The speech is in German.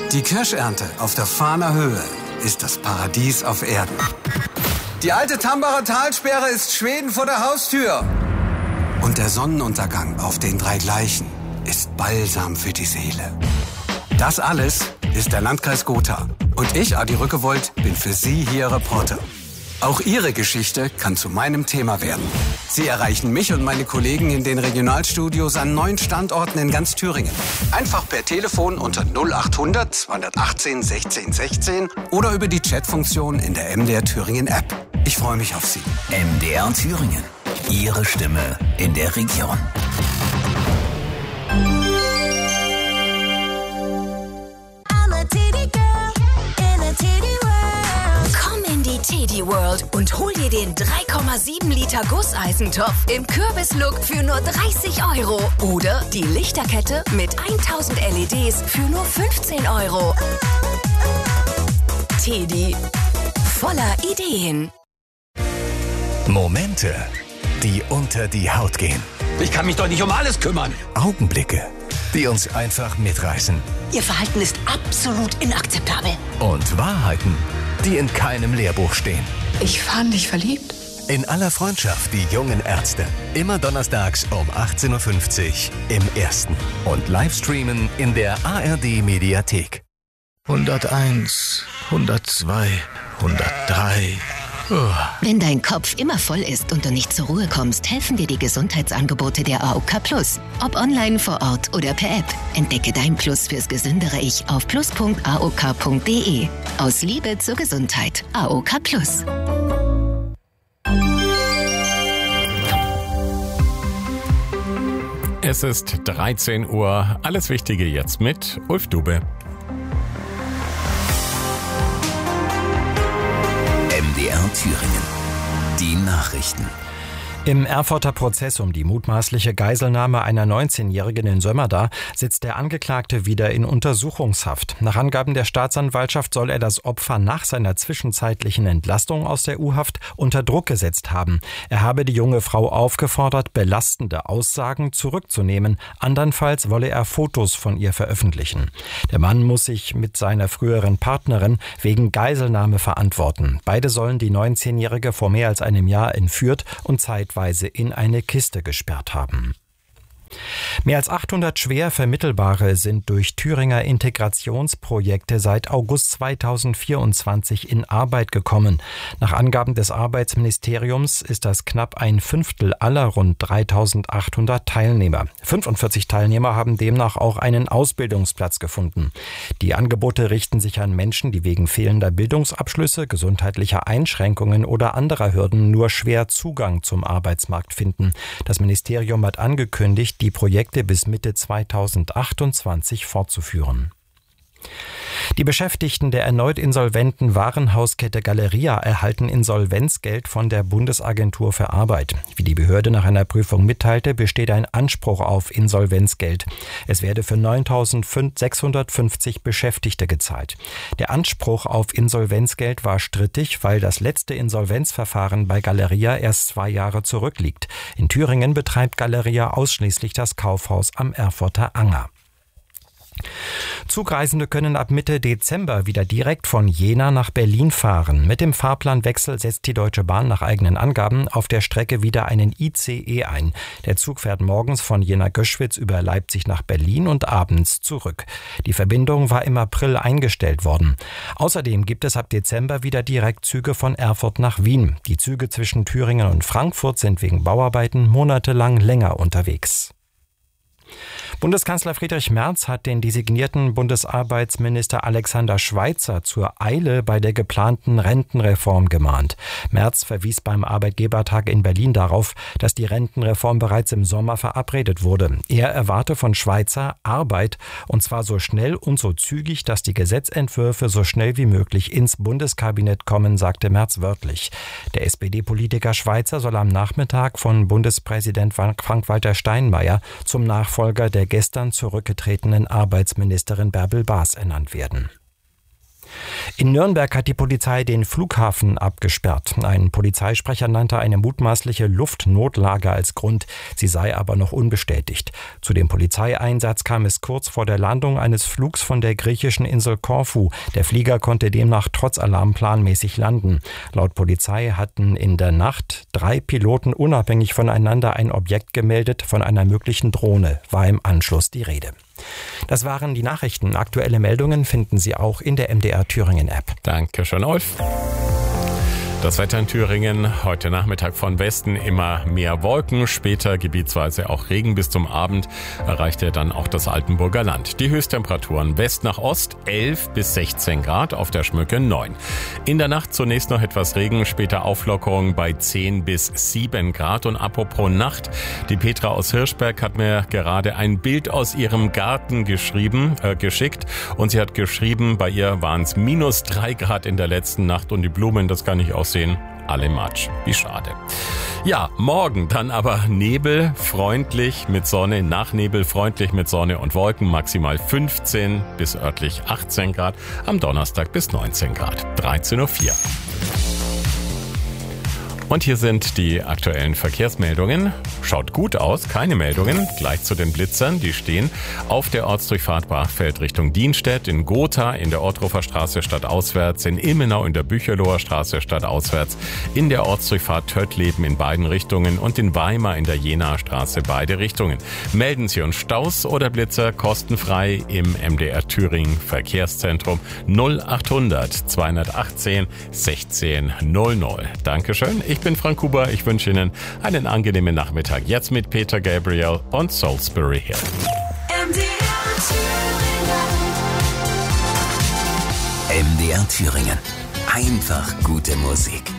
Die Kirschernte auf der Fahner Höhe ist das Paradies auf Erden. Die alte Tambacher Talsperre ist Schweden vor der Haustür. Und der Sonnenuntergang auf den drei Gleichen ist Balsam für die Seele. Das alles ist der Landkreis Gotha. Und ich, Adi Rückewold, bin für Sie hier Reporter. Auch Ihre Geschichte kann zu meinem Thema werden. Sie erreichen mich und meine Kollegen in den Regionalstudios an 9 Standorten in ganz Thüringen. Einfach per Telefon unter 0800 218 16 16 oder über die Chatfunktion in der MDR Thüringen App. Ich freue mich auf Sie. MDR Thüringen. Ihre Stimme in der Region. Teddy World und hol dir den 3,7 Liter Gusseisentopf im Kürbislook für nur 30 € oder die Lichterkette mit 1000 LEDs für nur 15 €. Teddy, voller Ideen. Momente, die unter die Haut gehen. Ich kann mich doch nicht um alles kümmern. Augenblicke, die uns einfach mitreißen. Ihr Verhalten ist absolut inakzeptabel. Und Wahrheiten, die in keinem Lehrbuch stehen. Ich fand dich verliebt. In aller Freundschaft, die jungen Ärzte. Immer donnerstags um 18.50 Uhr im Ersten. Und Livestreamen in der ARD Mediathek. 101, 102, 103... Wenn dein Kopf immer voll ist und du nicht zur Ruhe kommst, helfen dir die Gesundheitsangebote der AOK Plus. Ob online, vor Ort oder per App. Entdecke dein Plus fürs gesündere Ich auf plus.aok.de. Aus Liebe zur Gesundheit. AOK Plus. Es ist 13 Uhr. Alles Wichtige jetzt mit Ulf Dube. MDR Thüringen. Die Nachrichten. Im Erfurter Prozess um die mutmaßliche Geiselnahme einer 19-Jährigen in Sömmerda sitzt der Angeklagte wieder in Untersuchungshaft. Nach Angaben der Staatsanwaltschaft soll er das Opfer nach seiner zwischenzeitlichen Entlastung aus der U-Haft unter Druck gesetzt haben. Er habe die junge Frau aufgefordert, belastende Aussagen zurückzunehmen. Andernfalls wolle er Fotos von ihr veröffentlichen. Der Mann muss sich mit seiner früheren Partnerin wegen Geiselnahme verantworten. Beide sollen die 19-Jährige vor mehr als einem Jahr entführt und zeitweise in eine Kiste gesperrt haben. Mehr als 800 schwer Vermittelbare sind durch Thüringer Integrationsprojekte seit August 2024 in Arbeit gekommen. Nach Angaben des Arbeitsministeriums ist das knapp ein Fünftel aller rund 3800 Teilnehmer. 45 Teilnehmer haben demnach auch einen Ausbildungsplatz gefunden. Die Angebote richten sich an Menschen, die wegen fehlender Bildungsabschlüsse, gesundheitlicher Einschränkungen oder anderer Hürden nur schwer Zugang zum Arbeitsmarkt finden. Das Ministerium hat angekündigt, die Projekte bis Mitte 2028 fortzuführen. Die Beschäftigten der erneut insolventen Warenhauskette Galeria erhalten Insolvenzgeld von der Bundesagentur für Arbeit. Wie die Behörde nach einer Prüfung mitteilte, besteht ein Anspruch auf Insolvenzgeld. Es werde für 9.650 Beschäftigte gezahlt. Der Anspruch auf Insolvenzgeld war strittig, weil das letzte Insolvenzverfahren bei Galeria erst 2 Jahre zurückliegt. In Thüringen betreibt Galeria ausschließlich das Kaufhaus am Erfurter Anger. Zugreisende können ab Mitte Dezember wieder direkt von Jena nach Berlin fahren. Mit dem Fahrplanwechsel setzt die Deutsche Bahn nach eigenen Angaben auf der Strecke wieder einen ICE ein. Der Zug fährt morgens von Jena-Göschwitz über Leipzig nach Berlin und abends zurück. Die Verbindung war im April eingestellt worden. Außerdem gibt es ab Dezember wieder Direktzüge von Erfurt nach Wien. Die Züge zwischen Thüringen und Frankfurt sind wegen Bauarbeiten monatelang länger unterwegs. Bundeskanzler Friedrich Merz hat den designierten Bundesarbeitsminister Alexander Schweitzer zur Eile bei der geplanten Rentenreform gemahnt. Merz verwies beim Arbeitgebertag in Berlin darauf, dass die Rentenreform bereits im Sommer verabredet wurde. Er erwarte von Schweitzer Arbeit, und zwar so schnell und so zügig, dass die Gesetzentwürfe so schnell wie möglich ins Bundeskabinett kommen, sagte Merz wörtlich. Der SPD-Politiker Schweitzer soll am Nachmittag von Bundespräsident Frank-Walter Steinmeier zum Nachfolger der gestern zurückgetretenen Arbeitsministerin Bärbel Baas ernannt werden. In Nürnberg hat die Polizei den Flughafen abgesperrt. Ein Polizeisprecher nannte eine mutmaßliche Luftnotlage als Grund. Sie sei aber noch unbestätigt. Zu dem Polizeieinsatz kam es kurz vor der Landung eines Flugs von der griechischen Insel Korfu. Der Flieger konnte demnach trotz Alarm planmäßig landen. Laut Polizei hatten in der Nacht 3 Piloten unabhängig voneinander ein Objekt gemeldet. Von einer möglichen Drohne war im Anschluss die Rede. Das waren die Nachrichten. Aktuelle Meldungen finden Sie auch in der MDR Thüringen App. Dankeschön, Ulf. Das Wetter in Thüringen, heute Nachmittag von Westen immer mehr Wolken, später gebietsweise auch Regen. Bis zum Abend erreicht er dann auch das Altenburger Land. Die Höchsttemperaturen West nach Ost 11 bis 16 Grad, auf der Schmücke 9. In der Nacht zunächst noch etwas Regen, später Auflockerung bei 10 bis 7 Grad. Und apropos Nacht, die Petra aus Hirschberg hat mir gerade ein Bild aus ihrem Garten geschickt. Und sie hat geschrieben, bei ihr waren es minus 3 Grad in der letzten Nacht und die Blumen, das kann ich aussehen, alle matsch. Wie schade. Ja, morgen dann aber Nebel, freundlich mit Sonne, nach Nebel freundlich mit Sonne und Wolken, maximal 15 bis örtlich 18 Grad, am Donnerstag bis 19 Grad, 13:04 Uhr. Und hier sind die aktuellen Verkehrsmeldungen. Schaut gut aus, keine Meldungen. Gleich zu den Blitzern, die stehen auf der Ortsdurchfahrt Brachfeld Richtung Dienstedt, in Gotha, in der Orthofer Straße stadtauswärts, in Ilmenau in der Bücherloher Straße stadtauswärts, in der Ortsdurchfahrt Töttleben in beiden Richtungen und in Weimar in der Jenaer Straße beide Richtungen. Melden Sie uns Staus oder Blitzer kostenfrei im MDR Thüringen Verkehrszentrum 0800 218 1600. Dankeschön. Ich bin Frank Huber. Ich wünsche Ihnen einen angenehmen Nachmittag. Jetzt mit Peter Gabriel und Salisbury Hill. MDR Thüringen. Einfach gute Musik.